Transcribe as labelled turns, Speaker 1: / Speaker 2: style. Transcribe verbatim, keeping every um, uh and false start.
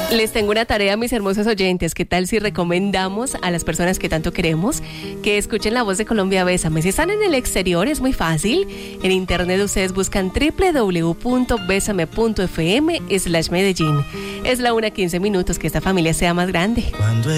Speaker 1: Les tengo una tarea, mis hermosos oyentes. ¿Qué tal si recomendamos a las personas que tanto queremos que escuchen la voz de Colombia Bésame? Si están en el exterior es muy fácil. En internet ustedes buscan doble u doble u doble u punto besame punto f m slash Medellín. Es la una quince minutos, que esta familia sea más grande.
Speaker 2: Cuando